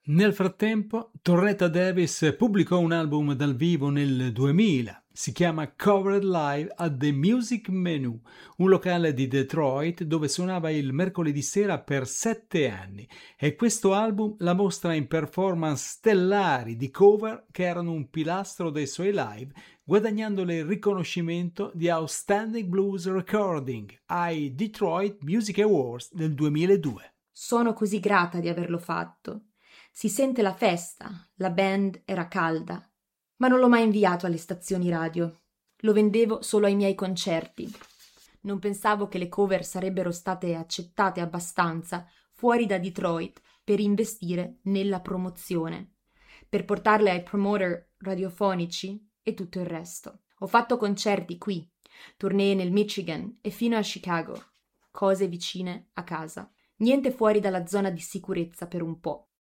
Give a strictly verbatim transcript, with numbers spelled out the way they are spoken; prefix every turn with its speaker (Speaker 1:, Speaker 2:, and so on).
Speaker 1: Nel frattempo, Torretta Davis pubblicò un album dal vivo nel duemila. Si chiama Covered Live at the Music Menu, un locale di Detroit dove suonava il mercoledì sera per sette anni. E questo album la mostra in performance stellari di cover che erano un pilastro dei suoi live, guadagnandole il riconoscimento di Outstanding Blues Recording ai Detroit Music Awards del duemiladue.
Speaker 2: Sono così grata di averlo fatto. Si sente la festa, la band era calda, ma non l'ho mai inviato alle stazioni radio. Lo vendevo solo ai miei concerti. Non pensavo che le cover sarebbero state accettate abbastanza fuori da Detroit per investire nella promozione, per portarle ai promoter radiofonici e tutto il resto. Ho fatto concerti qui, tournée nel Michigan e fino a Chicago, cose vicine a casa. Niente fuori dalla zona di sicurezza per un po'.